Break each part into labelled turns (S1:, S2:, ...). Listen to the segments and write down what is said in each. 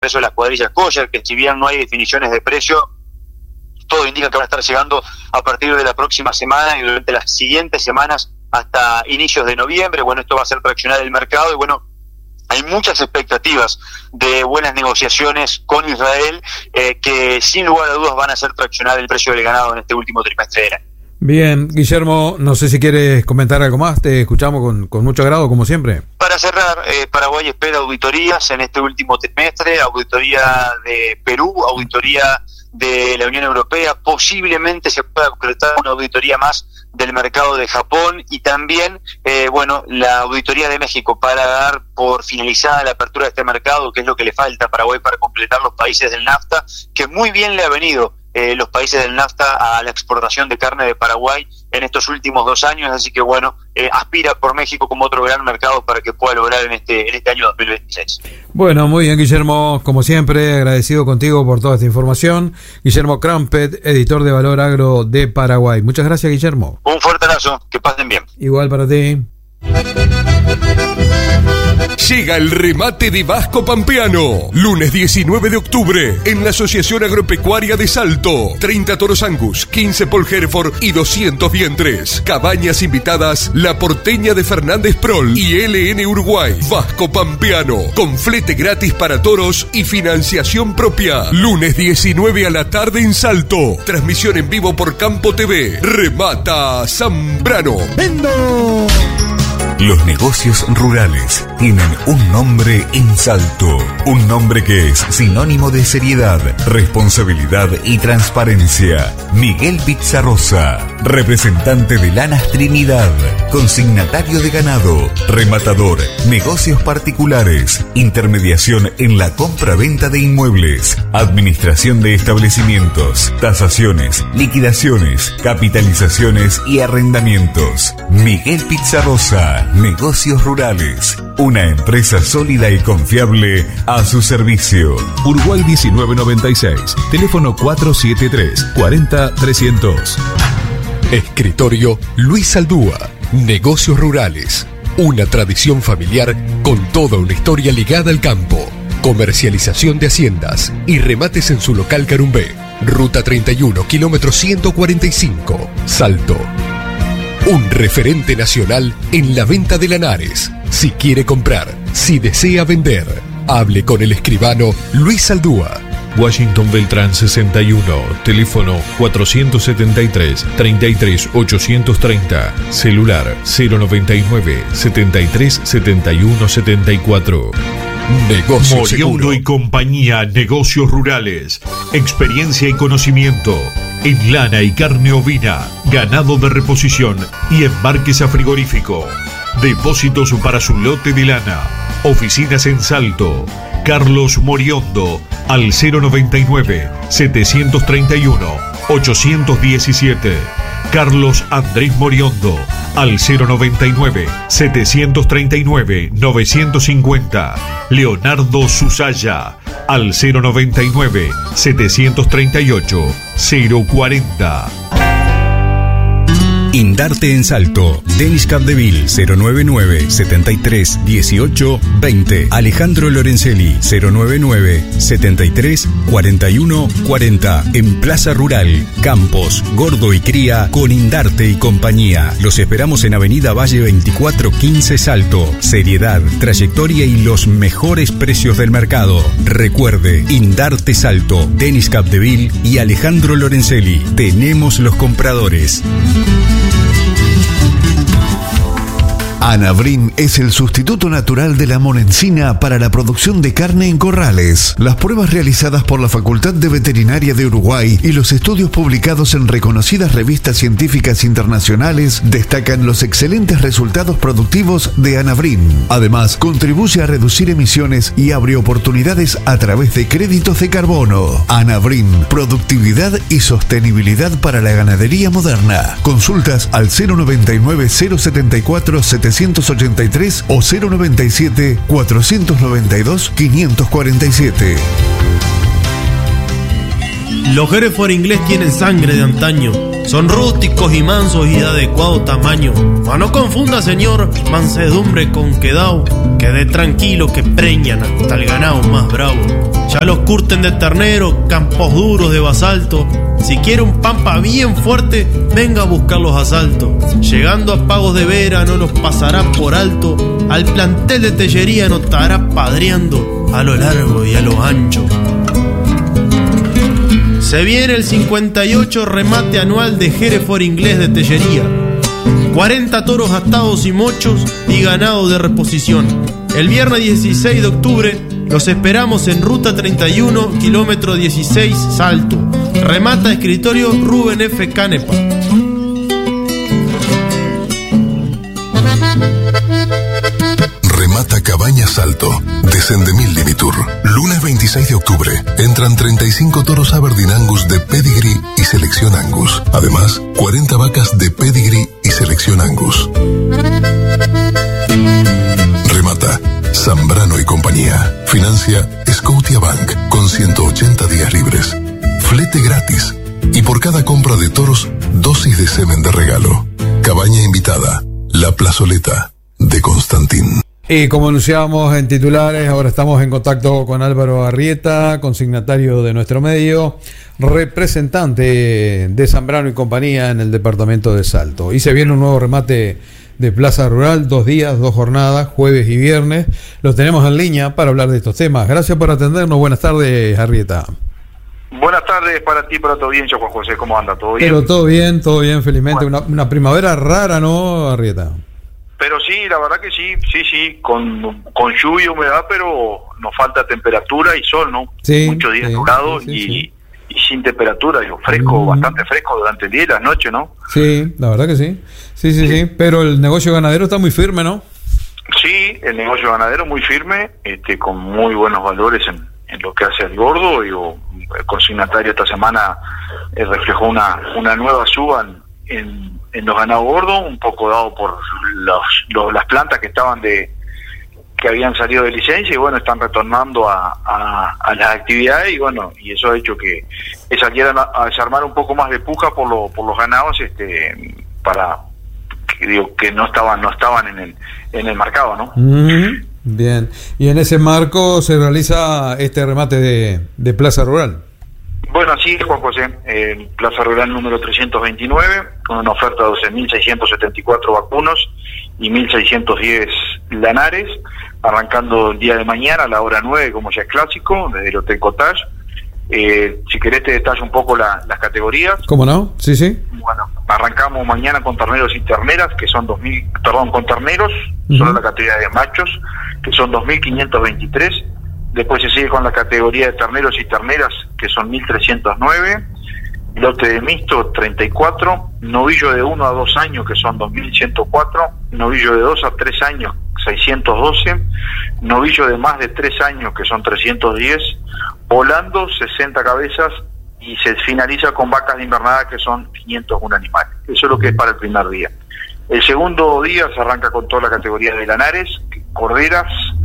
S1: precio de las cuadrillas kosher, que si bien no hay definiciones de precio, todo indica que van a estar llegando a partir de la próxima semana y durante las siguientes semanas hasta inicios de noviembre. Bueno, esto va a hacer traccionar el mercado y bueno, hay muchas expectativas de buenas negociaciones con Israel que sin lugar a dudas van a hacer traccionar el precio del ganado en este último trimestre del año.
S2: Bien, Guillermo, no sé si quieres comentar algo más, te escuchamos con mucho agrado, como siempre.
S1: Para cerrar, Paraguay espera auditorías en este último trimestre, auditoría de Perú, auditoría de la Unión Europea, posiblemente se pueda concretar una auditoría más del mercado de Japón y también, la auditoría de México para dar por finalizada la apertura de este mercado, que es lo que le falta a Paraguay para completar los países del NAFTA, que muy bien le ha venido los países del NAFTA a la exportación de carne de Paraguay en estos últimos 2 años, así que aspira por México como otro gran mercado para que pueda lograr en este año 2026.
S2: Bueno, muy bien, Guillermo, como siempre, agradecido contigo por toda esta información. Guillermo Crampet, editor de Valor Agro de Paraguay. Muchas gracias, Guillermo.
S1: Un fuerte abrazo, que pasen bien.
S2: Igual para ti.
S3: Llega el remate de Vasco Pampeano. Lunes 19 de octubre en la Asociación Agropecuaria de Salto. 30 toros Angus, 15 Paul Hereford y 200 vientres. Cabañas invitadas La Porteña de Fernández Prol y LN Uruguay. Vasco Pampeano, con flete gratis para toros y financiación propia. Lunes 19 a la tarde en Salto. Transmisión en vivo por Campo TV. Remata Zambrano.
S4: ¡Vendo!
S5: Los negocios rurales tienen un nombre en Salto, un nombre que es sinónimo de seriedad, responsabilidad y transparencia. Miguel Pizarrosa, representante de Lanas Trinidad, consignatario de ganado, rematador, negocios particulares, intermediación en la compra-venta de inmuebles, administración de establecimientos, tasaciones, liquidaciones, capitalizaciones y arrendamientos. Miguel Pizarrosa, Negocios Rurales, una empresa sólida y confiable a su servicio.
S6: Uruguay 1996, teléfono 473-40300.
S3: Escritorio Luis Aldúa, Negocios Rurales, una tradición familiar con toda una historia ligada al campo. Comercialización de haciendas y remates en su local Carumbé, Ruta 31, kilómetro 145, Salto. Un referente nacional en la venta de lanares. Si quiere comprar, si desea vender, hable con el escribano Luis Aldúa.
S6: Washington Beltrán 61, teléfono 473-33-830, celular 099-73-71-74.
S3: Negocios
S6: Moriondo y compañía, Negocios Rurales, experiencia y conocimiento en lana y carne ovina, ganado de reposición y embarques a frigorífico. Depósitos para su lote de lana. Oficinas en Salto. Carlos Moriondo al 099-731-817. Carlos Andrés Moriondo al 099-739-950. Leonardo Susaya al 099-738-040.
S7: Indarte en Salto. Denis Capdeville 099-73-18-20. Alejandro Lorenzelli 099-73-41-40. En Plaza Rural, Campos, Gordo y Cría con Indarte y compañía. Los esperamos en Avenida Valle 2415 Salto. Seriedad, trayectoria y los mejores precios del mercado. Recuerde, Indarte Salto, Denis Capdeville y Alejandro Lorenzelli. Tenemos los compradores.
S4: Anabrin es el sustituto natural de la monencina para la producción de carne en corrales. Las pruebas realizadas por la Facultad de Veterinaria de Uruguay y los estudios publicados en reconocidas revistas científicas internacionales destacan los excelentes resultados productivos de Anabrin. Además, contribuye a reducir emisiones y abre oportunidades a través de créditos de carbono. Anabrin, productividad y sostenibilidad para la ganadería moderna. Consultas al 099-074-783 o 097-492-547.
S8: Los Hereford inglés tienen sangre de antaño. Son rústicos y mansos y de adecuado tamaño. Mas no confunda, señor, mansedumbre con quedao. Quede tranquilo que preñan hasta el ganado más bravo. Ya los curten de ternero, campos duros de basalto. Si quiere un pampa bien fuerte, venga a buscar los asaltos. Llegando a Pagos de Vera no los pasará por alto. Al plantel de Tellería no estará padreando a lo largo y a lo ancho. Se viene el 58 remate anual de Hereford Inglés de Tellería. 40 toros atados y mochos y ganado de reposición. El viernes 16 de octubre los esperamos en Ruta 31, kilómetro 16, Salto. Remata escritorio Rubén F. Canepa.
S9: Remata Cabañas Salto, de Sendemil Limitur. Lunes 26 de octubre, entran 35 toros Aberdeen Angus de Pedigree y Selección Angus. Además, 40 vacas de Pedigree y Selección Angus. Remata Zambrano y compañía. Financia Scotiabank con 180 días libres. Flete gratis. Y por cada compra de toros, dosis de semen de regalo. Cabaña invitada. La Plazoleta de Constantín.
S2: Y como anunciábamos en titulares, ahora estamos en contacto con Álvaro Arrieta, consignatario de nuestro medio, representante de Zambrano y compañía en el departamento de Salto. Y se viene un nuevo remate de Plaza Rural, 2 días, 2 jornadas, jueves y viernes. Los tenemos en línea para hablar de estos temas. Gracias por atendernos. Buenas tardes, Arrieta.
S10: Buenas tardes para ti y para tu audiencia, Juan José. ¿Cómo anda? ¿Todo bien?
S2: Pero todo bien, felizmente. Bueno. Una primavera rara, ¿no, Arrieta?
S10: Pero sí, la verdad que sí, con lluvia, humedad, pero nos falta temperatura y sol, ¿no?
S2: Sí,
S10: muchos días nublados y sin temperatura, digo, fresco, bastante fresco durante el día y la noche, ¿no?
S2: Sí, la verdad que sí. Sí, pero el negocio ganadero está muy firme, ¿no?
S10: Sí, el negocio ganadero muy firme, con muy buenos valores en lo que hace el gordo. Digo, el consignatario esta semana reflejó una nueva suba en los ganados gordos, un poco dado por las plantas que habían salido de licencia y bueno, están retornando a las actividades y eso ha hecho que salieran a desarmar un poco más de puja por los ganados para que no estaban en el mercado, ¿no?
S2: Bien, y en ese marco se realiza este remate de Plaza Rural.
S10: Bueno, así es, Juan José, Plaza Rural número 329, con una oferta de 12.674 vacunos y 1.610 lanares, arrancando el día de mañana a la hora 9, como ya es clásico, desde el Hotel Cottage. Si querés te detallo un poco las categorías.
S2: ¿Cómo no? Sí.
S10: Bueno, arrancamos mañana con terneros y terneras, que son con terneros, solo la categoría de machos, que son 2.523. Después se sigue con la categoría de terneros y terneras, que son 1.309, lote de mixto 34, novillo de 1 a 2 años, que son 2.104, novillo de 2 a 3 años, 612, novillo de más de 3 años, que son 310, volando 60 cabezas, y se finaliza con vacas de invernada, que son 501 animales. Eso es lo que es para el primer día. El segundo día se arranca con toda la categoría de lanares, corderas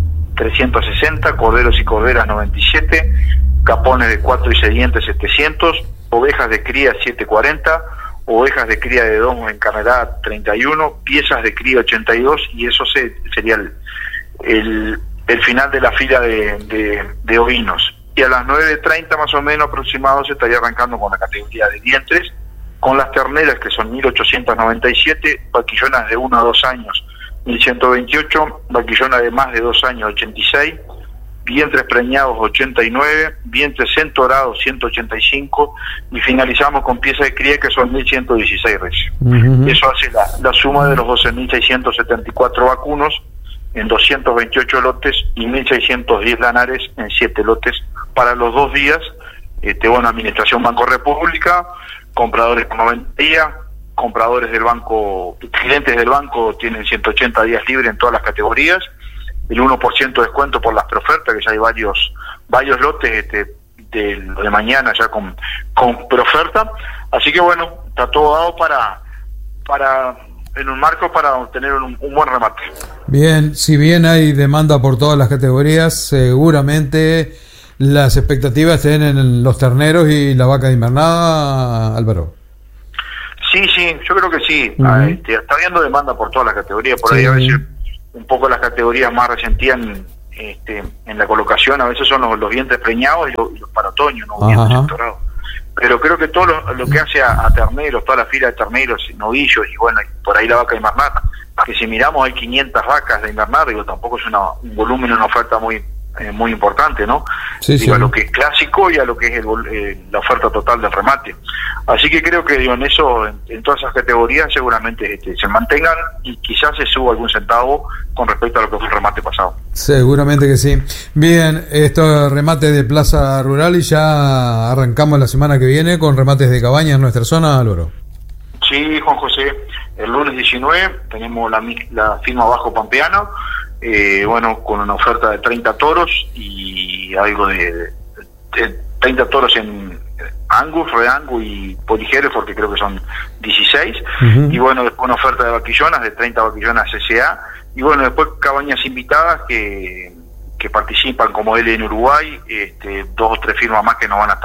S10: 360, corderos y corderas 97, capones de 4 y 6 dientes 700, ovejas de cría 740, ovejas de cría de domo en Canadá 31, piezas de cría 82, y eso sería el final de la fila de ovinos. Y a las 9:30 más o menos aproximados se estaría arrancando con la categoría de vientres, con las terneras, que son 1.897, vaquillonas de 1 a 2 años 1.128, vaquillona de más de 2 años 86, vientres preñados 89, vientres centorados 185, y finalizamos con piezas de cría, que son 1.116 recios. Eso hace la suma de los 12.674 vacunos en 228 lotes y 1.610 lanares en 7 lotes para los 2 días. Administración Banco República, compradores con 90 días, compradores del banco, clientes del banco tienen 180 días libres en todas las categorías, el 1% de descuento por las preofertas, que ya hay varios lotes de mañana ya con preoferta. Así que bueno, está todo dado para en un marco para obtener un buen remate.
S2: Bien, si bien hay demanda por todas las categorías, seguramente las expectativas estén en los terneros y la vaca de invernada, Álvaro.
S10: Sí, yo creo que sí. Está habiendo demanda por todas las categorías, por ahí a veces un poco las categorías más resentían en la colocación a veces son los vientres preñados y los para otoño, no vientres entorados. Pero creo que todo lo que hace a terneros, toda la fila de terneros, novillos y bueno, y por ahí la vaca invernada, que si miramos hay 500 vacas de invernada, digo, tampoco es un volumen, una oferta muy importante, ¿no?
S2: Sí,
S10: digo,
S2: sí.
S10: A lo que es clásico y a lo que es la oferta total del remate. Así que creo que digo, en eso, en todas esas categorías seguramente se mantengan y quizás se suba algún centavo con respecto a lo que fue el remate pasado.
S2: Seguramente que sí. Bien, esto es remate de Plaza Rural y ya arrancamos la semana que viene con remates de cabaña en nuestra zona, Álvaro.
S10: Sí, Juan José, el lunes 19 tenemos la firma Vasco Pampeano, bueno, con una oferta de 30 toros y algo de 30 toros en Angus, Red Angus y Poligeres, porque creo que son 16, y bueno, después una oferta de vaquillonas, de 30 vaquillonas CCA, y bueno, después cabañas invitadas que participan como L en Uruguay, 2 o 3 firmas más que nos van a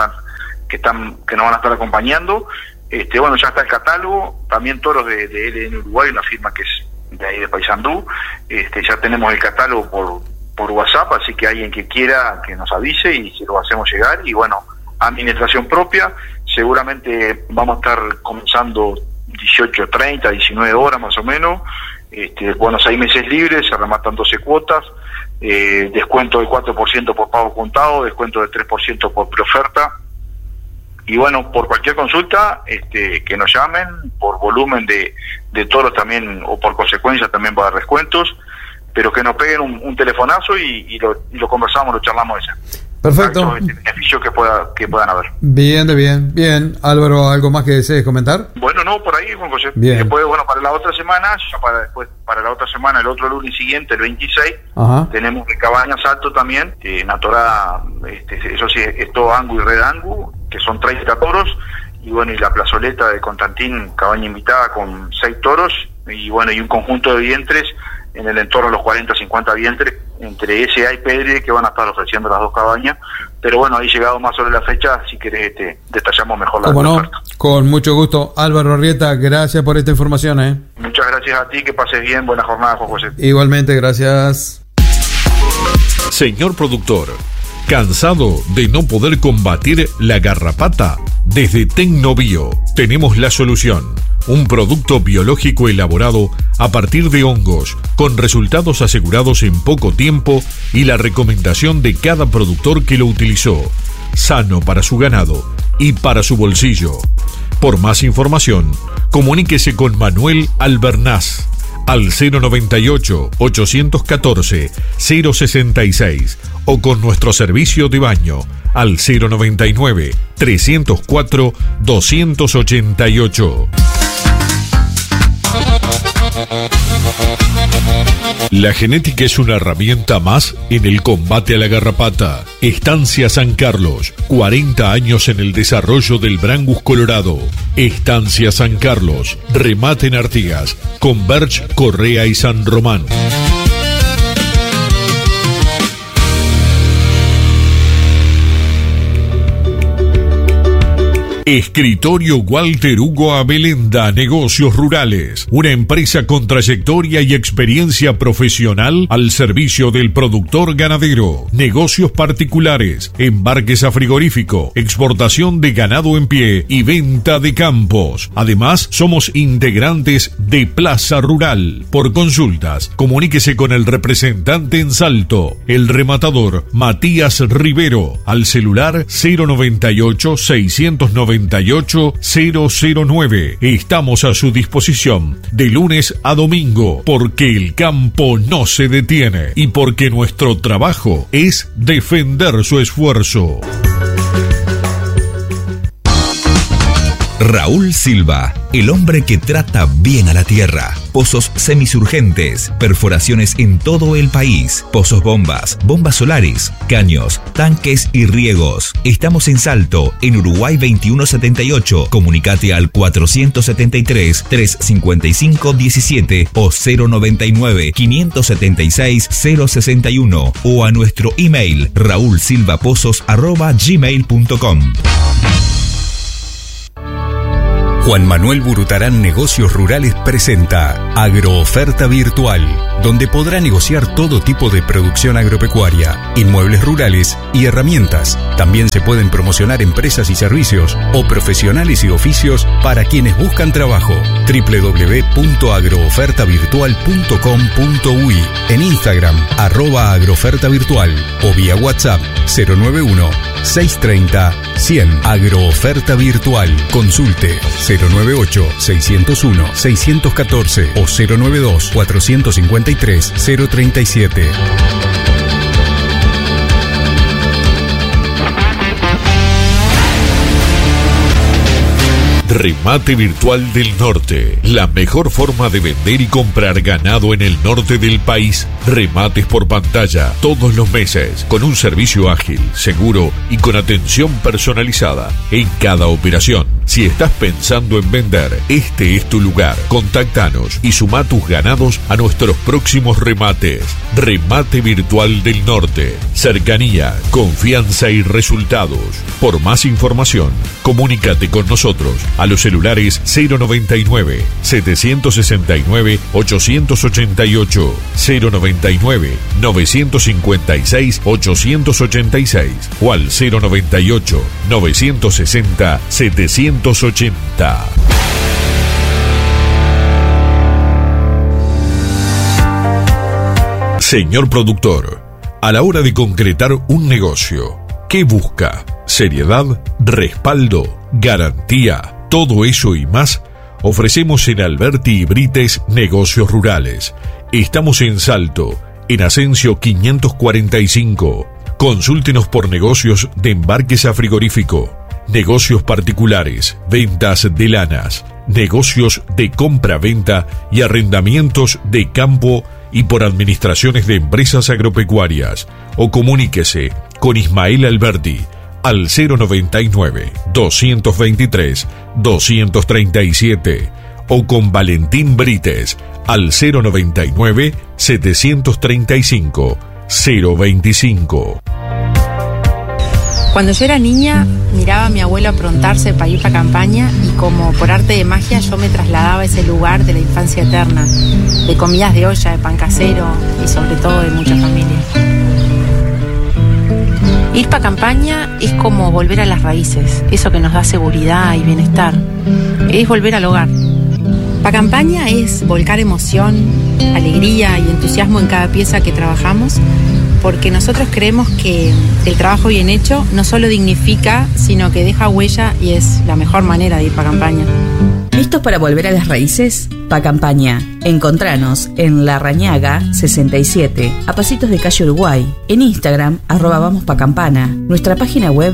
S10: estar acompañando. Bueno, ya está el catálogo, también toros de L en Uruguay, una firma que es de ahí de Paysandú. Ya tenemos el catálogo por WhatsApp, así que alguien que quiera que nos avise y se lo hacemos llegar. Y bueno, administración propia, seguramente vamos a estar comenzando 18:30, 19 horas más o menos. Bueno, 6 meses libres, se rematan 12 cuotas, descuento del 4% por pago contado, descuento del 3% por preoferta. Y bueno, por cualquier consulta, que nos llamen, por volumen de toros también, o por consecuencia también va a dar descuentos, pero que nos peguen un telefonazo y lo conversamos, lo charlamos ese.
S2: Perfecto.
S10: Beneficio que puedan haber.
S2: Bien. Álvaro, ¿algo más que desees comentar?
S10: Bueno, no, por ahí, Juan José.
S2: Bien.
S10: Después, bueno, para la otra semana, para la otra semana, el otro lunes siguiente, el 26, tenemos de Cabaña Salto también, Natorada, eso sí, es todo Angus y Red Angus, que son 30 toros, y bueno, y la plazoleta de Constantín, cabaña invitada con 6 toros, y bueno, y un conjunto de vientres en el entorno de los 40-50 vientres, entre SA y Pedre, que van a estar ofreciendo las 2 cabañas. Pero bueno, ahí llegado más sobre la fecha, si querés detallamos mejor la oferta.
S2: Con mucho gusto. Álvaro Arrieta, gracias por esta información.
S10: Muchas gracias a ti, que pases bien, buena jornada, Juan José.
S2: Igualmente, gracias.
S6: Señor productor, ¿cansado de no poder combatir la garrapata? Desde Tecnobio tenemos la solución. Un producto biológico elaborado a partir de hongos, con resultados asegurados en poco tiempo y la recomendación de cada productor que lo utilizó. Sano para su ganado y para su bolsillo. Por más información, comuníquese con Manuel Albernaz al 098-814-066 o con nuestro servicio de baño al 099-304-288. La genética es una herramienta más en el combate a la garrapata. Estancia San Carlos, 40 años en el desarrollo del Brangus colorado. Estancia San Carlos, remate en Artigas, Converge, Correa y San Román. Escritorio Walter Hugo Abelenda, Negocios Rurales, una empresa con trayectoria y experiencia profesional al servicio del productor ganadero, negocios particulares, embarques a frigorífico, exportación de ganado en pie y venta de campos. Además, somos integrantes de Plaza Rural. Por consultas, comuníquese con el representante en Salto, el rematador Matías Rivero, al celular 098-698-009. Estamos a su disposición de lunes a domingo, porque el campo no se detiene y porque nuestro trabajo es defender su esfuerzo.
S7: Raúl Silva, el hombre que trata bien a la tierra. Pozos semisurgentes, perforaciones en todo el país, pozos bombas, bombas solares, caños, tanques y riegos. Estamos en Salto, en Uruguay 2178. Comunicate al 473-355-17 o 099-576-061 o a nuestro email raulsilvapozos@gmail.com. Juan Manuel Burutarán Negocios Rurales presenta Agrooferta Virtual, donde podrá negociar todo tipo de producción agropecuaria, inmuebles rurales y herramientas. También se pueden promocionar empresas y servicios o profesionales y oficios para quienes buscan trabajo. www.agroofertavirtual.com.uy, en Instagram @agroofertavirtual o vía WhatsApp 091-630-100. Agrooferta Virtual. Consulte 098-601-614 o 092-453-037.
S6: Remate Virtual del Norte, la mejor forma de vender y comprar ganado en el norte del país. Remates por pantalla todos los meses, con un servicio ágil, seguro y con atención personalizada en cada operación. Si estás pensando en vender, este es tu lugar. Contáctanos y suma tus ganados a nuestros próximos remates. Remate Virtual del Norte. Cercanía, confianza y resultados. Por más información, comunícate con nosotros a los celulares 099-769-888, 099-956-886 o al 098-960-780. Señor productor, a la hora de concretar un negocio, ¿qué busca? Seriedad, respaldo, garantía. Todo eso y más ofrecemos en Alberti y Brites Negocios Rurales. Estamos en Salto, en Asensio 545. Consúltenos por negocios de embarques a frigorífico, negocios particulares, ventas de lanas, negocios de compra-venta y arrendamientos de campo y por administraciones de empresas agropecuarias. O comuníquese con Ismael Alberti al 099-223-237 o con Valentín Brites al 099-735-025.
S11: Cuando yo era niña, miraba a mi abuelo aprontarse para ir para campaña y como por arte de magia yo me trasladaba a ese lugar de la infancia eterna, de comidas de olla, de pan casero y sobre todo de mucha familia. Ir para campaña es como volver a las raíces, eso que nos da seguridad y bienestar. Es volver al hogar. Pa' campaña es volcar emoción, alegría y entusiasmo en cada pieza que trabajamos, porque nosotros creemos que el trabajo bien hecho no solo dignifica, sino que deja huella y es la mejor manera de ir pa' campaña.
S12: ¿Listos para volver a las raíces? Pa' campaña. Encontranos en La Rañaga 67, a pasitos de calle Uruguay. En Instagram, @vamospacampana. Nuestra página web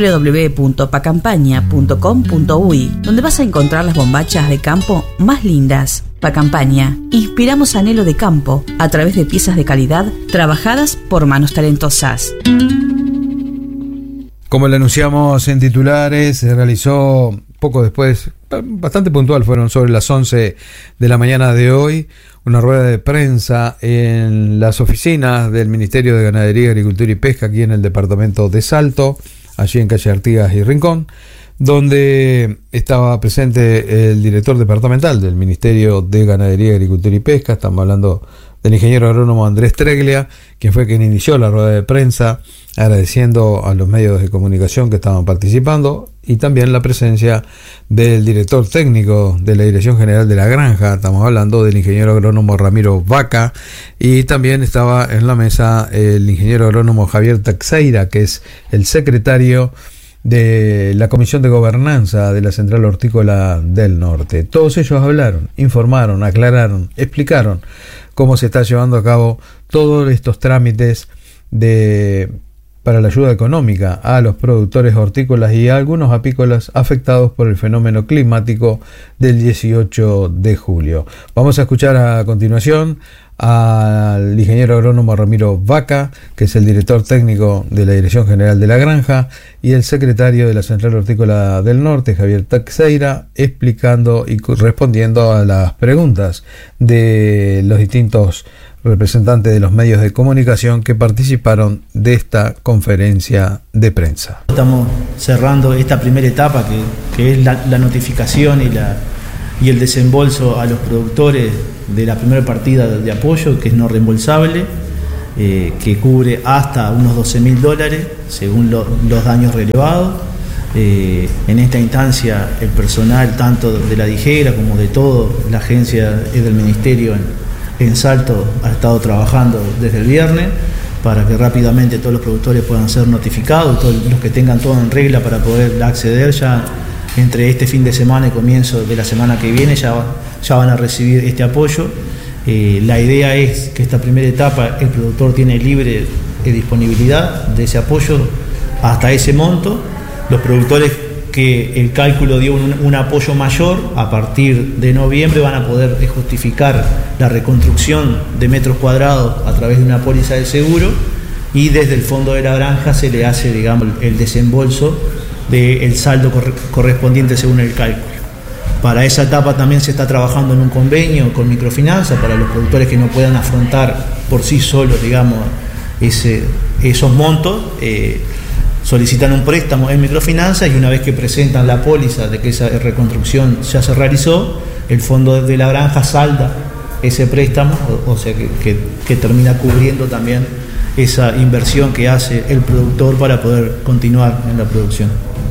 S12: www.pacampaña.com.uy, donde vas a encontrar las bombachas de campo más lindas. Pa' campaña. Inspiramos anhelo de campo a través de piezas de calidad trabajadas por manos talentosas.
S2: Como le anunciamos en titulares, se realizó poco después, bastante puntual, fueron sobre las 11 de la mañana de hoy, una rueda de prensa en las oficinas del Ministerio de Ganadería, Agricultura y Pesca aquí en el departamento de Salto, allí en calle Artigas y Rincón, donde estaba presente el director departamental del Ministerio de Ganadería, Agricultura y Pesca. Estamos hablando del ingeniero agrónomo Andrés Treglia, quien fue quien inició la rueda de prensa, agradeciendo a los medios de comunicación que estaban participando, y también la presencia del director técnico de la Dirección General de la Granja. Estamos hablando del ingeniero agrónomo Ramiro Vaca, y también estaba en la mesa el ingeniero agrónomo Javier Teixeira, que es el secretario de la Comisión de Gobernanza de la Central Hortícola del Norte. Todos ellos hablaron, informaron, aclararon, explicaron cómo se está llevando a cabo todos estos trámites para la ayuda económica a los productores hortícolas y a algunos apícolas afectados por el fenómeno climático del 18 de julio. Vamos a escuchar a continuación al ingeniero agrónomo Ramiro Vaca, que es el director técnico de la Dirección General de la Granja, y el secretario de la Central Hortícola del Norte, Javier Teixeira, explicando y respondiendo a las preguntas de los distintos representantes de los medios de comunicación que participaron de esta conferencia de prensa.
S13: Estamos cerrando esta primera etapa que es la notificación y el desembolso a los productores de la primera partida de apoyo, que es no reembolsable, que cubre hasta unos $12.000 según los daños relevados. En esta instancia el personal tanto de la DIJERA como de toda la agencia del Ministerio en Salto ha estado trabajando desde el viernes para que rápidamente todos los productores puedan ser notificados, todos los que tengan todo en regla para poder acceder ya entre este fin de semana y comienzo de la semana que viene ya van a recibir este apoyo. La idea es que esta primera etapa el productor tiene libre disponibilidad de ese apoyo hasta ese monto. Los productores que el cálculo dio un apoyo mayor, a partir de noviembre van a poder justificar la reconstrucción de metros cuadrados a través de una póliza de seguro, y desde el fondo de la granja se le hace, digamos, el desembolso del saldo correspondiente según el cálculo. Para esa etapa también se está trabajando en un convenio con microfinanza para los productores que no puedan afrontar por sí solos, digamos, esos montos. Solicitan un préstamo en microfinanza y una vez que presentan la póliza de que esa reconstrucción ya se realizó, el fondo de la granja salda ese préstamo, o sea que termina cubriendo también esa inversión que hace el productor para poder continuar en la producción.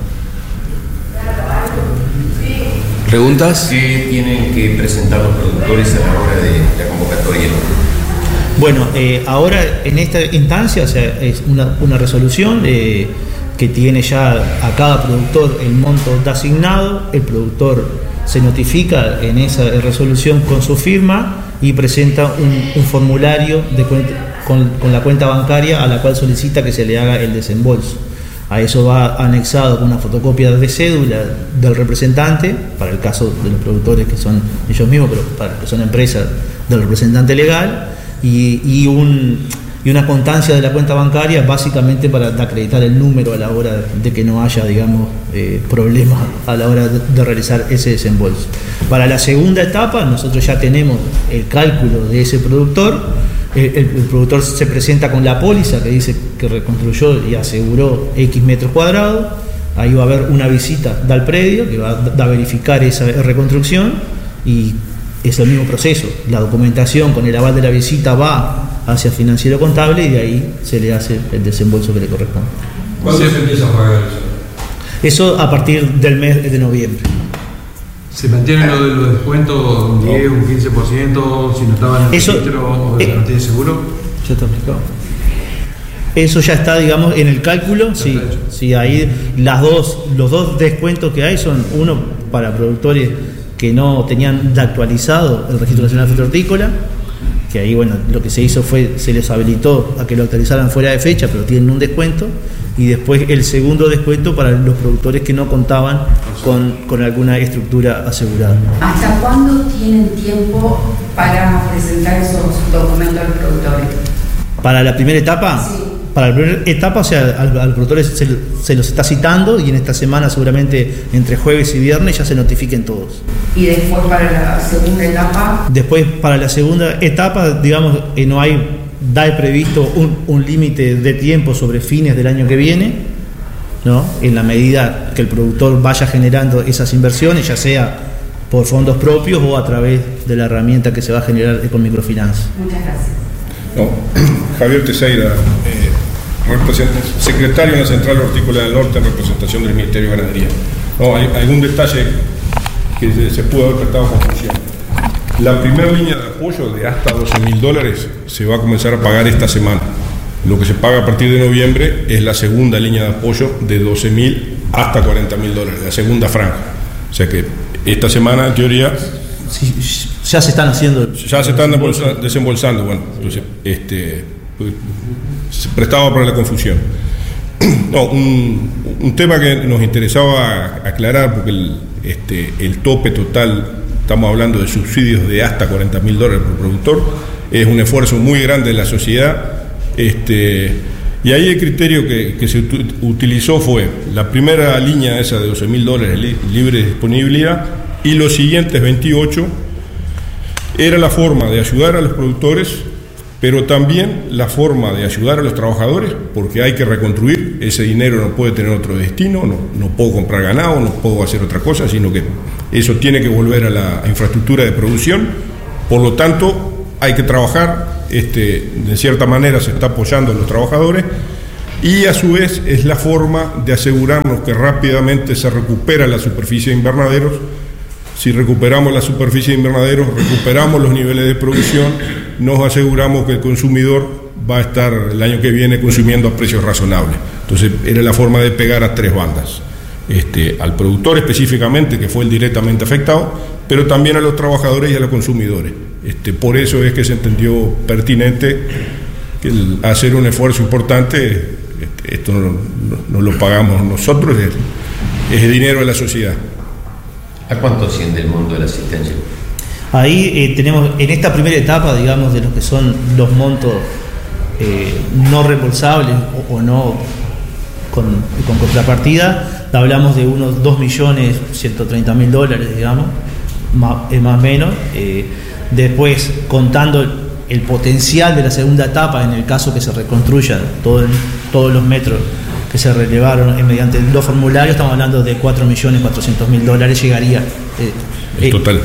S14: ¿Preguntas? ¿Qué tienen que presentar los productores a la hora de la convocatoria?
S13: Bueno, ahora en esta instancia, o sea, es una resolución que tiene ya a cada productor el monto asignado. El productor se notifica en esa resolución con su firma y presenta un formulario con la cuenta bancaria a la cual solicita que se le haga el desembolso. A eso va anexado con una fotocopia de cédula del representante, para el caso de los productores que son ellos mismos, pero para los que son empresas, del representante legal, y una constancia de la cuenta bancaria, básicamente para acreditar el número a la hora de que no haya, digamos, problemas a la hora de realizar ese desembolso. Para la segunda etapa nosotros ya tenemos el cálculo de ese productor. El productor se presenta con la póliza que dice que reconstruyó y aseguró X metros cuadrados. Ahí va a haber una visita al predio que va a verificar esa reconstrucción, y es el mismo proceso. La documentación con el aval de la visita va hacia financiero contable y de ahí se le hace el desembolso que le corresponde.
S15: ¿Cuándo se empieza a pagar eso?
S13: Eso a partir del mes de noviembre.
S15: ¿Se mantienen los descuentos, un 10, un 15%, si no estaban en el registro de garantía de seguro?
S13: Ya está explicado. Eso ya está, digamos, en el cálculo. Sí, sí, ahí los dos descuentos que hay son uno para productores que no tenían actualizado el Registro Nacional de Fruta Hortícola, que ahí, bueno, lo que se hizo fue, se les habilitó a que lo actualizaran fuera de fecha, pero tienen un descuento, y después el segundo descuento para los productores que no contaban con alguna estructura asegurada.
S16: ¿Hasta cuándo tienen tiempo para presentar esos documentos a los productores?
S13: ¿Para la primera etapa?
S16: Sí.
S13: Para la primera etapa, o sea, a los productores se los está citando, y en esta semana seguramente entre jueves y viernes ya se notifiquen todos.
S16: ¿Y después para la segunda etapa?
S13: Después para la segunda etapa, digamos, no hay previsto un límite de tiempo sobre fines del año que viene, ¿no? En la medida que el productor vaya generando esas inversiones, ya sea por fondos propios o a través de la herramienta que se va a generar con microfinanza.
S16: Muchas gracias.
S17: No, Javier Teseira, secretario de la Central Hortícola del Norte en representación del Ministerio de Ganadería. No, hay algún detalle que se pudo haber prestado confusión. La primera línea de apoyo de hasta $12.000 se va a comenzar a pagar esta semana. Lo que se paga a partir de noviembre es la segunda línea de apoyo de $12.000 hasta $40.000, la segunda franja. O sea que esta semana, en teoría,
S13: sí, ya se están haciendo.
S17: Ya se están desembolsando. Bueno, entonces, se prestaba para la confusión. No, un tema que nos interesaba aclarar, porque el tope total, estamos hablando de subsidios de hasta $40.000 por productor, es un esfuerzo muy grande de la sociedad, y ahí el criterio que se utilizó fue la primera línea esa de $12.000 libre de disponibilidad, y los siguientes 28 era la forma de ayudar a los productores pero también la forma de ayudar a los trabajadores, porque hay que reconstruir, ese dinero no puede tener otro destino, no puedo comprar ganado, no puedo hacer otra cosa, sino que eso tiene que volver a la infraestructura de producción. Por lo tanto, hay que trabajar, de cierta manera se está apoyando a los trabajadores, y a su vez es la forma de asegurarnos que rápidamente se recupera la superficie de invernaderos. Si recuperamos la superficie de invernaderos, recuperamos los niveles de producción, nos aseguramos que el consumidor va a estar el año que viene consumiendo a precios razonables. Entonces era la forma de pegar a tres bandas, al productor específicamente, que fue el directamente afectado, pero también a los trabajadores y a los consumidores. Por eso es que se entendió pertinente hacer un esfuerzo importante. Esto no lo pagamos nosotros, es el dinero de la sociedad.
S14: ¿A cuánto asciende el monto de la asistencia?
S13: Ahí tenemos, en esta primera etapa, digamos, de lo que son los montos no reembolsables o no con contrapartida, hablamos de unos $2.130.000, digamos, más o menos. Después, contando el potencial de la segunda etapa, en el caso que se reconstruyan todos los metros que se relevaron mediante los formularios, estamos hablando de $4.400.000 llegaría
S17: el total.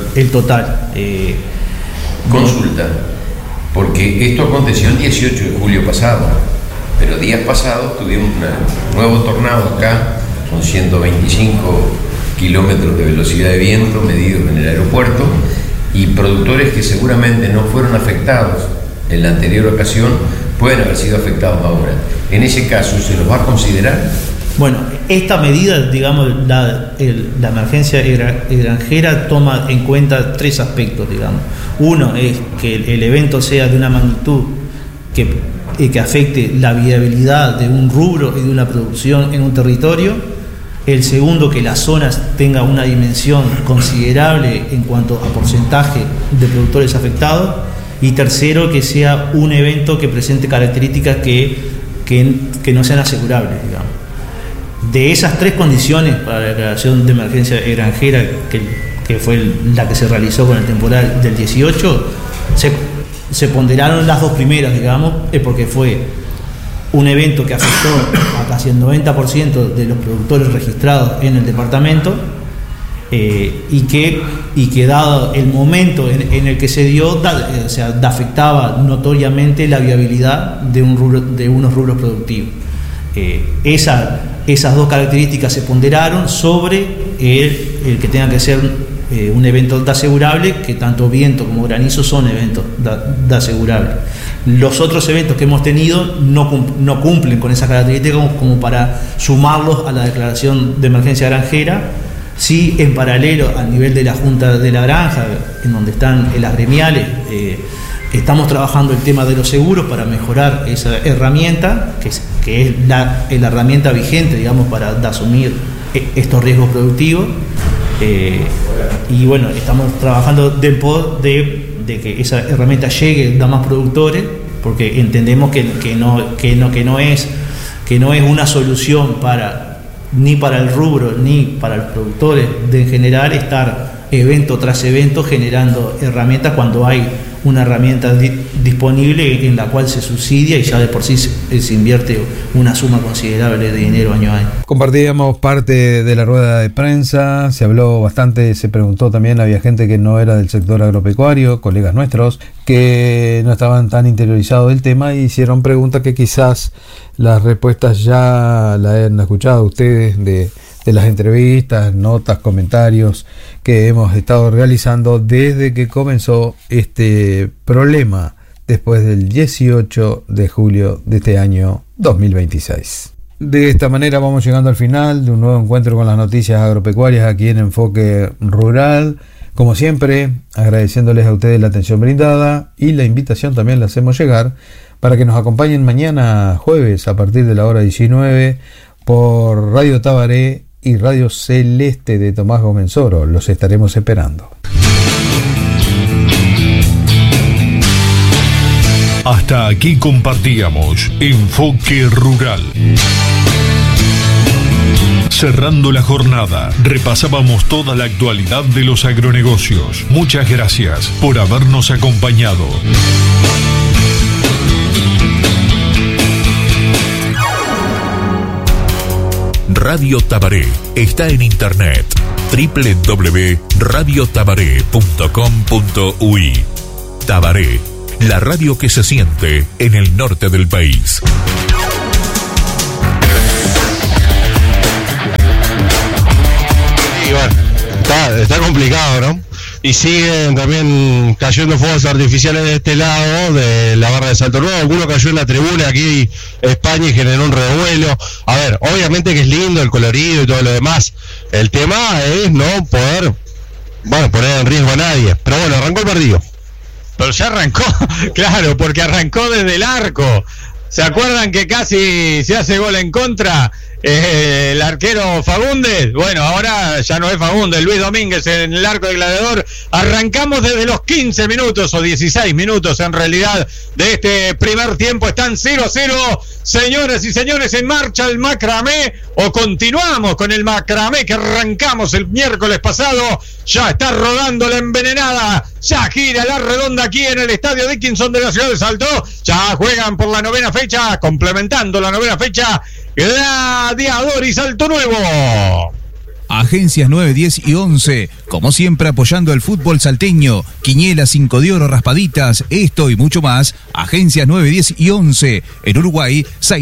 S14: Consulta, porque esto aconteció el 18 de julio pasado, pero días pasados tuvimos un nuevo tornado acá con 125 kilómetros de velocidad de viento medidos en el aeropuerto, y productores que seguramente no fueron afectados en la anterior ocasión pueden haber sido afectados ahora. En ese caso, ¿se los va a considerar?
S13: Bueno, esta medida, digamos, la emergencia granjera toma en cuenta tres aspectos, digamos. Uno es que el evento sea de una magnitud que afecte la viabilidad de un rubro y de una producción en un territorio. El segundo, que la zona tenga una dimensión considerable en cuanto a porcentaje de productores afectados. Y tercero, que sea un evento que presente características que no sean asegurables, digamos. De esas tres condiciones para la declaración de emergencia granjera, que fue la que se realizó con el temporal del 18, se ponderaron las dos primeras, digamos, porque fue un evento que afectó a casi el 90% de los productores registrados en el departamento, y que dado el momento en el que se dio, afectaba notoriamente la viabilidad de unos rubros productivos. Esas dos características se ponderaron sobre el que tenga que ser un evento asegurable, que tanto viento como granizo son eventos asegurables. Los otros eventos que hemos tenido no cumplen con esas características como para sumarlos a la declaración de emergencia granjera. Sí, en paralelo, a nivel de la Junta de la Granja, en donde están las gremiales, estamos trabajando el tema de los seguros para mejorar esa herramienta, que es la herramienta vigente, digamos, para asumir estos riesgos productivos. Y bueno, estamos trabajando de que esa herramienta llegue a más productores, porque entendemos que no es una solución ni para el rubro ni para los productores en general estar evento tras evento generando herramientas cuando hay una herramienta disponible en la cual se subsidia y ya de por sí se invierte una suma considerable de dinero año a año.
S2: Compartíamos parte de la rueda de prensa, se habló bastante, se preguntó también, había gente que no era del sector agropecuario, colegas nuestros, que no estaban tan interiorizados del tema y hicieron preguntas que quizás las respuestas ya las han escuchado ustedes de las entrevistas, notas, comentarios que hemos estado realizando desde que comenzó este problema después del 18 de julio de este año 2026. De esta manera vamos llegando al final de un nuevo encuentro con las noticias agropecuarias aquí en Enfoque Rural. Como siempre, agradeciéndoles a ustedes la atención brindada y la invitación también la hacemos llegar para que nos acompañen mañana jueves a partir de la hora 19 por Radio Tabaré y Radio Celeste de Tomás Gómez Oro. Los estaremos esperando.
S6: Hasta aquí compartíamos Enfoque Rural. Cerrando la jornada, repasábamos toda la actualidad de los agronegocios. Muchas gracias por habernos acompañado. Radio Tabaré está en internet www.radiotabaré.com.uy. Tabaré, la radio que se siente en el norte del país.
S18: Y bueno, está complicado, ¿no? Y siguen también cayendo fuegos artificiales de este lado, de la barra de Salto Nuevo. Alguno cayó en la tribuna aquí España y generó un revuelo. A ver, obviamente que es lindo el colorido y todo lo demás. El tema es no poder, poner en riesgo a nadie. Pero bueno, arrancó el partido.
S19: Pero ya arrancó, claro, porque arrancó desde el arco. ¿Se acuerdan que casi se hace gol en contra el arquero Fagundes? Bueno, ahora ya no es Fagundes, Luis Domínguez en el arco de Gladiador. Arrancamos desde los 15 minutos o 16 minutos en realidad de este primer tiempo. Están 0-0, señoras y señores, en marcha el macramé, o continuamos con el macramé que arrancamos el miércoles pasado. Ya está rodando la envenenada, ya gira la redonda aquí en el estadio Dickinson de la ciudad de Salto. Ya juegan por la novena fecha, complementando la novena fecha, Gladiador y Salto Nuevo.
S20: Agencias 9, 10 y 11, como siempre apoyando el fútbol salteño. Quinielas, 5 de oro, raspaditas, esto y mucho más. Agencias 9, 10 y 11, en Uruguay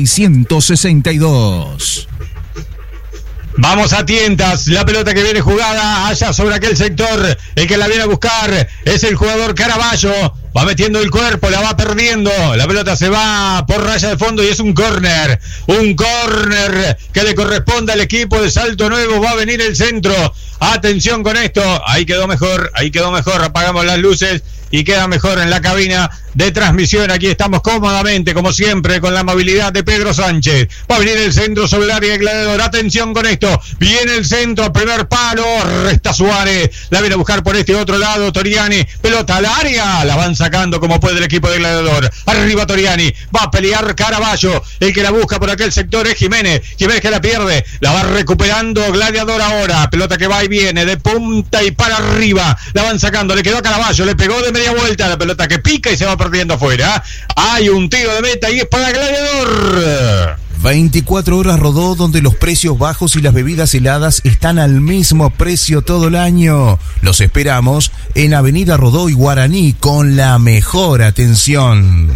S20: 662.
S19: Vamos a tientas, la pelota que viene jugada allá sobre aquel sector, el que la viene a buscar es el jugador Caraballo, va metiendo el cuerpo, la va perdiendo, la pelota se va por raya de fondo y es un córner que le corresponde al equipo de Salto Nuevo. Va a venir el centro, atención con esto, ahí quedó mejor, apagamos las luces y queda mejor en la cabina de transmisión. Aquí estamos cómodamente, como siempre, con la amabilidad de Pedro Sánchez. Va a venir el centro sobre el área de Gladiador. Atención con esto. Viene el centro, primer palo. Resta Suárez. La viene a buscar por este otro lado Toriani. Pelota al área. La van sacando como puede el equipo de Gladiador. Arriba Toriani. Va a pelear Caraballo. El que la busca por aquel sector es Jiménez. Jiménez que la pierde. La va recuperando Gladiador ahora. Pelota que va y viene de punta y para arriba. La van sacando. Le quedó a Caraballo. Le pegó de media vuelta. La pelota que pica y se va perdiendo afuera. Hay un tiro de meta y es para Gladiador.
S20: 24 horas Rodó, donde los precios bajos y las bebidas heladas están al mismo precio todo el año. Los esperamos en Avenida Rodó y Guaraní con la mejor atención.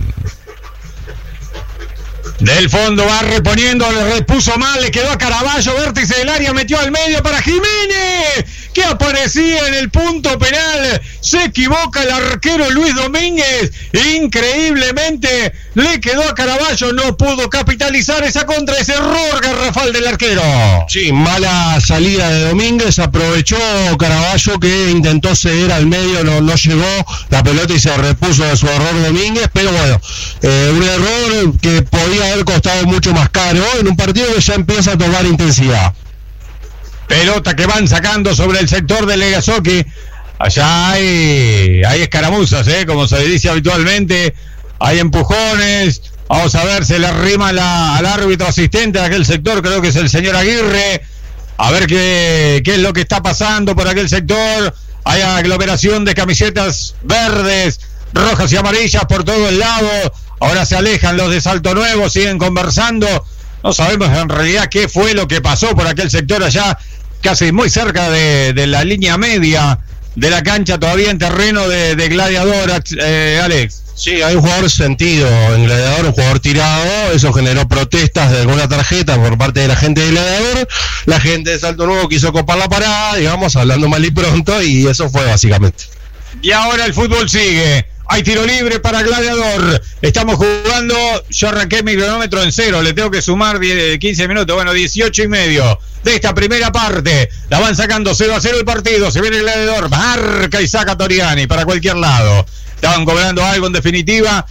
S19: Del fondo va reponiendo, le repuso mal, le quedó a Caraballo, vértice del área, metió al medio para Jiménez, que aparecía en el punto penal. Se equivoca el arquero Luis Domínguez, increíblemente le quedó a Caraballo, no pudo capitalizar esa contra, ese error garrafal del arquero.
S18: Sí, mala salida de Domínguez, aprovechó Caraballo que intentó ceder al medio, no llegó la pelota y se repuso de su error Domínguez, pero bueno, un error que podía haber costado mucho más caro en un partido que ya empieza a tomar intensidad.
S19: Pelota que van sacando sobre el sector de Legasoki. Allá hay escaramuzas, como se dice habitualmente. Hay empujones. Vamos a ver, se le arrima al árbitro asistente de aquel sector, creo que es el señor Aguirre. A ver qué es lo que está pasando por aquel sector. Hay aglomeración de camisetas verdes, rojas y amarillas por todo el lado. Ahora se alejan los de Salto Nuevo, siguen conversando. No sabemos en realidad qué fue lo que pasó por aquel sector allá, casi muy cerca de la línea media de la cancha, todavía en terreno de Gladiador, Alex.
S18: Sí, hay un jugador sentido en Gladiador, un jugador tirado, eso generó protestas de alguna tarjeta por parte de la gente de Gladiador. La gente de Salto Nuevo quiso copar la parada, digamos, hablando mal y pronto, y eso fue básicamente.
S19: Y ahora el fútbol sigue. Hay tiro libre para Gladiador. Estamos jugando. Yo arranqué mi cronómetro en 0. Le tengo que sumar 15 minutos. Bueno, 18 y medio de esta primera parte. La van sacando 0-0 el partido. Se viene el Gladiador. Marca y saca Toriani para cualquier lado. Estaban cobrando algo en definitiva.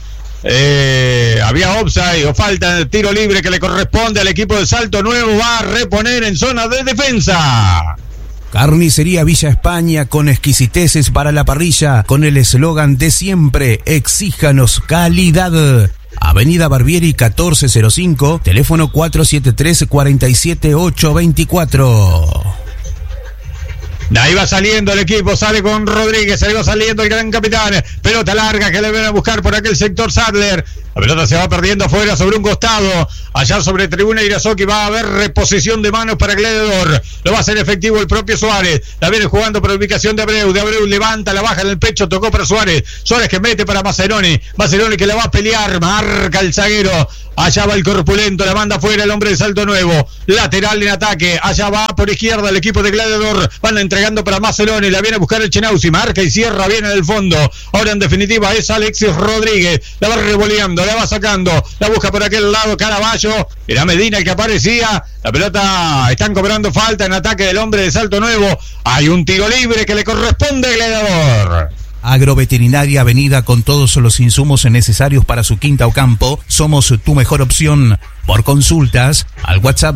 S19: Había offside o falta de tiro libre que le corresponde al equipo de Salto Nuevo. Va a reponer en zona de defensa.
S20: Carnicería Villa España, con exquisiteces para la parrilla, con el eslogan de siempre: exíjanos calidad. Avenida Barbieri 1405, teléfono 473-47824.
S19: Ahí va saliendo el equipo, sale con Rodríguez, ahí va saliendo el gran capitán. Pelota larga que le van a buscar por aquel sector Sadler. La pelota se va perdiendo afuera sobre un costado. Allá sobre tribuna Irazoki va a haber reposición de manos para Gladiador. Lo va a hacer efectivo el propio Suárez. La viene jugando por ubicación de Abreu. De Abreu levanta, la baja en el pecho, tocó para Suárez. Suárez que mete para Macedoni. Macedoni que la va a pelear, marca el zaguero. Allá va el corpulento, la manda afuera el hombre de Salto Nuevo. Lateral en ataque. Allá va por izquierda el equipo de Gladiador. Van entregando para Macedoni. La viene a buscar el Chenauzi. Marca y cierra bien en el fondo. Ahora en definitiva es Alexis Rodríguez. La va revoleando, la va sacando. La busca por aquel lado Caraballo. Era Medina el que aparecía. La pelota, están cobrando falta en ataque del hombre de Salto Nuevo. Hay un tiro libre que le corresponde a Gladiador.
S20: Agroveterinaria Avenida con todos los insumos necesarios para su quinta o campo. Somos tu mejor opción. Por consultas, al WhatsApp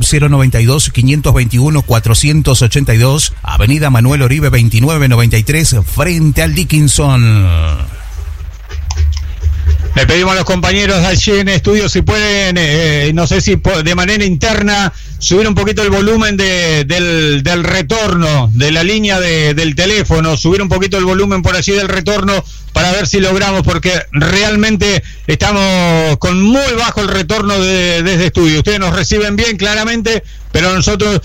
S20: 092-521-482, Avenida Manuel Oribe 2993, frente al Dickinson.
S19: Le pedimos a los compañeros allí en estudio si pueden, no sé si de manera interna, subir un poquito el volumen del retorno, de la línea del teléfono, subir un poquito el volumen por allí del retorno para ver si logramos, porque realmente estamos con muy bajo el retorno desde estudio. Ustedes nos reciben bien claramente, pero nosotros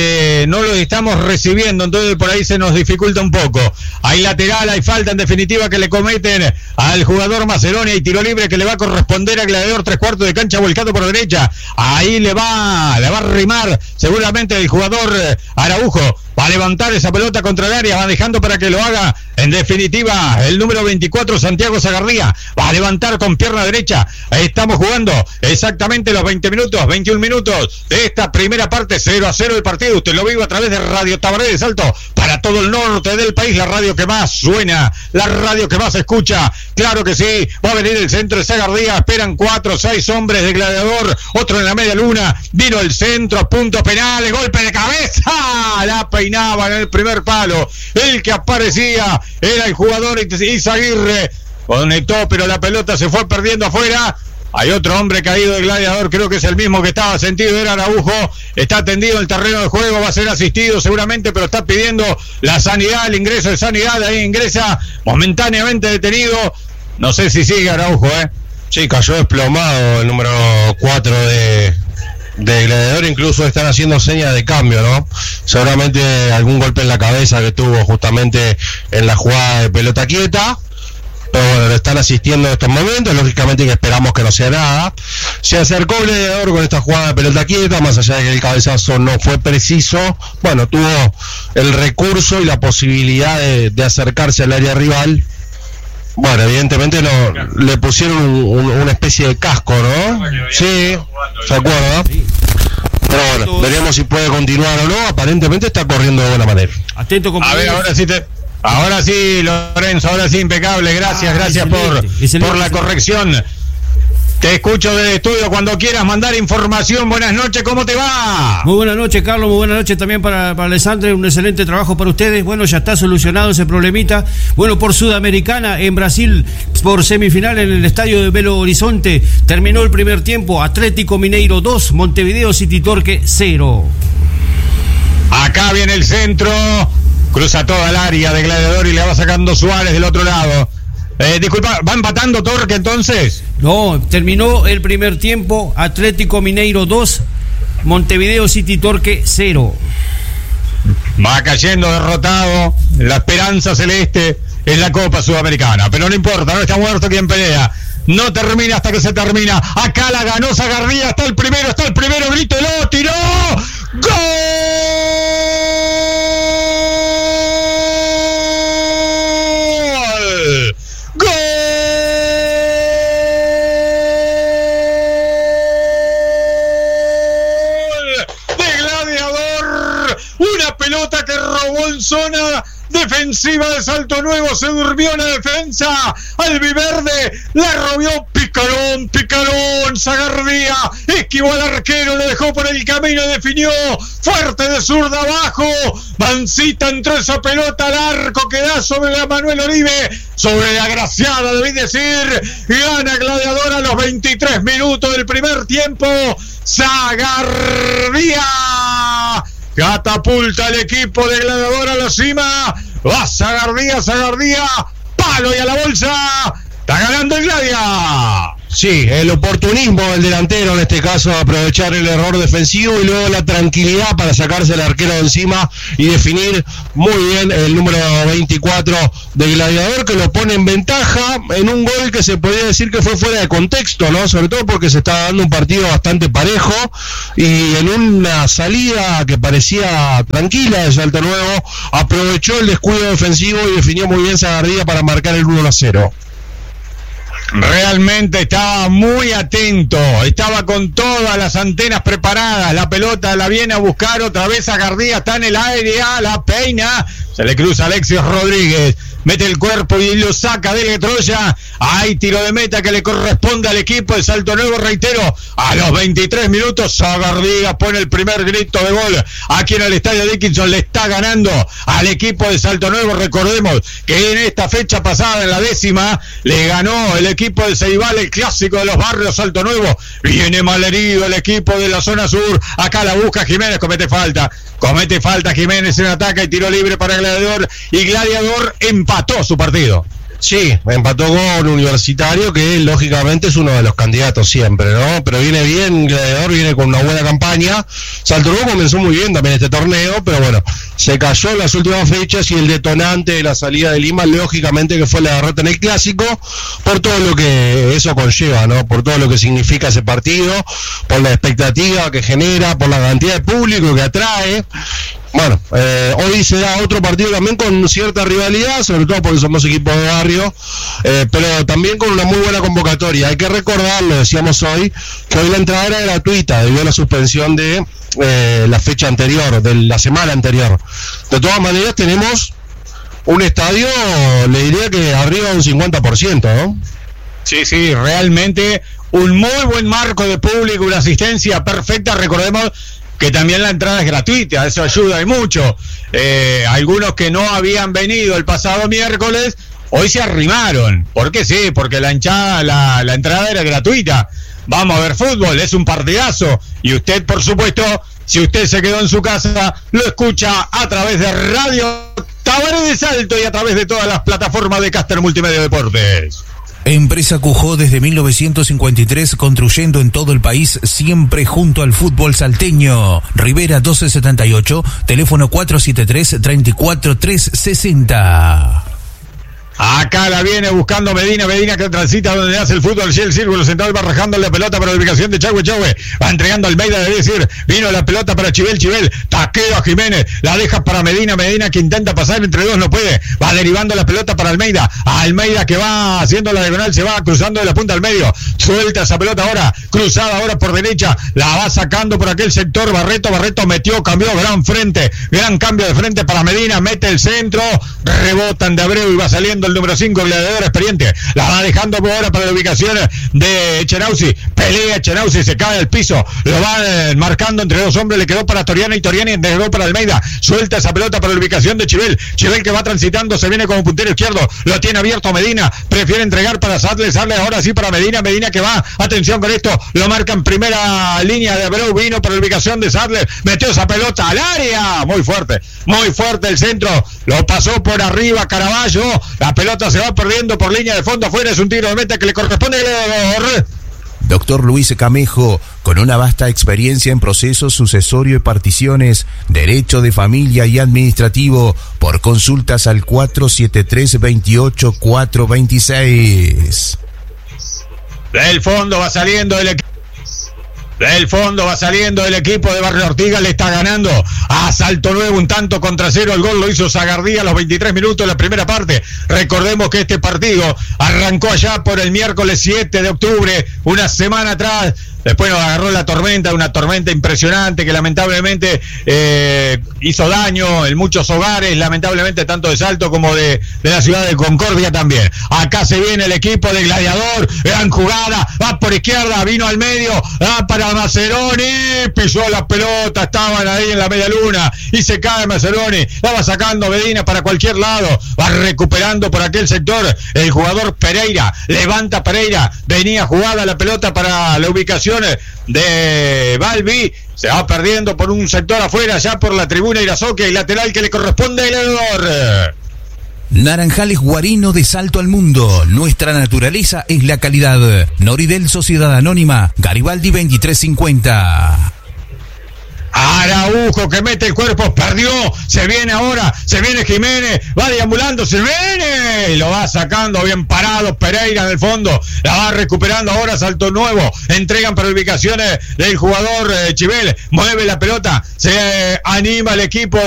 S19: no lo estamos recibiendo, entonces por ahí se nos dificulta un poco. Hay lateral, hay falta en definitiva que le cometen al jugador Macedoni, y tiro libre que le va a corresponder a Gladiador, 3/4 de cancha volcado por derecha. Ahí le va a rimar seguramente el jugador Araujo. Va a levantar esa pelota contra el área, va dejando para que lo haga en definitiva el número 24 Santiago Zagardía. Va a levantar con pierna derecha. Estamos jugando exactamente los 21 minutos de esta primera parte, 0-0 el partido. Usted lo vive a través de Radio Tabaré de Salto para todo el norte del país, la radio que más suena, la radio que más escucha. Claro que sí, va a venir el centro de Zagardía, esperan 4 o 6 hombres de Gladiador, otro en la media luna, vino el centro, puntos penales, golpe de cabeza, la peinaba en el primer palo, el que aparecía era el jugador Izaguirre, conectó pero la pelota se fue perdiendo afuera. Hay otro hombre caído de Gladiador, creo que es el mismo que estaba sentido, era Araujo, está tendido en el terreno de juego, va a ser asistido seguramente, pero está pidiendo la sanidad, el ingreso de sanidad, ahí ingresa momentáneamente detenido, no sé si sigue Araujo,
S18: Sí, cayó desplomado el número 4 de Gladiador, incluso están haciendo señas de cambio, ¿no? Seguramente algún golpe en la cabeza que tuvo justamente en la jugada de pelota quieta. Pero bueno, lo están asistiendo en estos momentos, lógicamente que esperamos que no sea nada. Se acercó Gladiador con esta jugada de pelota quieta, más allá de que el cabezazo no fue preciso, bueno, tuvo el recurso y la posibilidad de acercarse al área rival. Bueno, evidentemente le pusieron una especie de casco, ¿no? Sí, ¿se acuerda? Pero bueno, veremos si puede continuar o no, aparentemente está corriendo de buena manera.
S8: Atento, compañero.
S19: A ver, ahora sí, Lorenzo, ahora sí, impecable. Gracias por la corrección. Te escucho desde estudio cuando quieras mandar información. Buenas noches, ¿cómo te va?
S8: Muy buenas noches, Carlos, muy buenas noches también para Alessandro, un excelente trabajo para ustedes. Bueno, ya está solucionado ese problemita. Bueno, por Sudamericana, en Brasil, por semifinal en el estadio de Belo Horizonte, terminó el primer tiempo, Atlético Mineiro 2, Montevideo City Torque 0.
S19: Acá viene el centro, cruza toda el área de Gladiador y le va sacando Suárez del otro lado. Disculpa, ¿va empatando Torque entonces?
S8: No, terminó el primer tiempo, Atlético Mineiro 2, Montevideo City Torque 0.
S19: Va cayendo derrotado, la esperanza celeste en la Copa Sudamericana, pero no importa, no está muerto quien pelea. No termina hasta que se termina. Acá la ganó Zagardía, está el primero, grito, lo tiró. ¡Gol! Pelota que robó en zona defensiva de Salto Nuevo, se durmió en la defensa albiverde, la robió picarón, Zagardía esquivó al arquero, le dejó por el camino y definió fuerte de zurda abajo, Mancita entró esa pelota al arco que da sobre la Manuel Oribe, sobre la Graciada debí decir, gana Gladiador a los 23 minutos del primer tiempo, Zagardía catapulta el equipo de Gladiador a la cima. Va Sagardía, palo y a la bolsa. Está ganando el Gladia.
S18: Sí, el oportunismo del delantero, en este caso, aprovechar el error defensivo y luego la tranquilidad para sacarse el arquero de encima y definir muy bien el número 24 del Gladiador, que lo pone en ventaja en un gol que se podría decir que fue fuera de contexto, ¿no? Sobre todo porque se estaba dando un partido bastante parejo y en una salida que parecía tranquila de Salto Nuevo, aprovechó el descuido defensivo y definió muy bien Sagardía para marcar el 1-0.
S19: Realmente estaba muy atento, estaba con todas las antenas preparadas, la pelota la viene a buscar otra vez Sagardía, está en el aire, la peina, se le cruza Alexis Rodríguez, mete el cuerpo y lo saca de Troya. Hay tiro de meta que le corresponde al equipo de Salto Nuevo, reitero, a los 23 minutos Sagardía pone el primer grito de gol aquí en el Estadio Dickinson, le está ganando al equipo de Salto Nuevo. Recordemos que en esta fecha pasada, en la 10ª, le ganó el equipo de Ceibal, el clásico de los barrios Salto Nuevo. Viene malherido el equipo de la zona sur, acá la busca Jiménez, comete falta Jiménez en ataque y tiro libre para Gladiador, y Gladiador empató su partido.
S18: Sí, empató con Universitario, que lógicamente es uno de los candidatos siempre, ¿no? Pero viene bien, Gladiador viene con una buena campaña. Salto Nuevo comenzó muy bien también este torneo, pero bueno, se cayó en las últimas fechas y el detonante de la salida de Lima, lógicamente que fue la derrota en el clásico, por todo lo que eso conlleva, ¿no? Por todo lo que significa ese partido, por la expectativa que genera, por la cantidad de público que atrae. Bueno, hoy se da otro partido también con cierta rivalidad, sobre todo porque somos equipos de barrio, pero también con una muy buena convocatoria. Hay que recordar, lo decíamos hoy, que hoy la entrada era gratuita debido a la suspensión de la fecha anterior, de la semana anterior. De todas maneras tenemos un estadio, le diría que arriba de un 50%, ¿no?
S19: Sí, realmente un muy buen marco de público, una asistencia perfecta. Recordemos que también la entrada es gratuita, eso ayuda y mucho. Algunos que no habían venido el pasado miércoles, hoy se arrimaron. ¿Por qué? Sí, porque la entrada era gratuita. Vamos a ver fútbol, es un partidazo. Y usted, por supuesto, si usted se quedó en su casa, lo escucha a través de Radio Tabaré de Salto y a través de todas las plataformas de Caster Multimedia Deportes.
S20: Empresa Cujó desde 1953, construyendo en todo el país, siempre junto al fútbol salteño. Rivera 1278, teléfono 473-34360.
S19: Acá la viene buscando Medina que transita donde hace el fútbol, el círculo central va rajando la pelota para la ubicación de Chahue, va entregando a Almeida, debe decir, vino la pelota para Chivel, taqueo a Jiménez, la deja para Medina que intenta pasar entre dos, no puede, va derivando la pelota para Almeida que va haciendo la diagonal, se va cruzando de la punta al medio, suelta esa pelota ahora, cruzada ahora por derecha, la va sacando por aquel sector, Barreto metió, cambió, gran cambio de frente para Medina, mete el centro, rebotan de Abreu y va saliendo el número 5, Gladiador experiente, la va dejando por ahora para la ubicación de Echenauzi, pelea Echenauzi, se cae al piso, lo va marcando entre dos hombres, le quedó para Toriani entregó para Almeida, suelta esa pelota para la ubicación de Chivel que va transitando, se viene como puntero izquierdo, lo tiene abierto Medina, prefiere entregar para Sadler ahora sí para Medina que va, atención con esto, lo marca en primera línea de Abreu, vino para la ubicación de Sadler, metió esa pelota al área, muy fuerte el centro, lo pasó por arriba Caraballo, la pelota se va perdiendo por línea de fondo afuera, es un tiro de meta que le corresponde al Gladiador.
S20: Doctor Luis Camejo, con una vasta experiencia en procesos sucesorio y particiones, derecho de familia y administrativo, por consultas al 473-28-426.
S19: Del fondo va saliendo el equipo de Barrio Ortigas, le está ganando a Salto Nuevo un tanto contra cero, el gol lo hizo Sagardía a los 23 minutos de la primera parte. Recordemos que este partido arrancó allá por el miércoles 7 de octubre, una semana atrás. Después nos agarró la tormenta, una tormenta impresionante que lamentablemente hizo daño en muchos hogares, lamentablemente tanto de Salto como de la ciudad de Concordia también. Acá se viene el equipo de Gladiador, gran jugada, va por izquierda, vino al medio, va para Maceroni, pisó la pelota, estaban ahí en la media luna y se cae Mazzaroni, la va sacando Medina para cualquier lado, va recuperando por aquel sector el jugador Pereira, levanta Pereira, venía jugada la pelota para la ubicación de Balbi, se va perdiendo por un sector afuera, ya por la tribuna Irazoque, y lateral que le corresponde al heredor.
S20: Naranjales Guarino de Salto al Mundo. Nuestra naturaleza es la calidad. Noridel Sociedad Anónima, Garibaldi 2350.
S19: Araujo que mete el cuerpo, perdió, se viene ahora, se viene Jiménez, va deambulando, se viene, y lo va sacando bien parado Pereira en el fondo, la va recuperando ahora Salto Nuevo, entregan para ubicaciones del jugador Chivel, mueve la pelota, se anima el equipo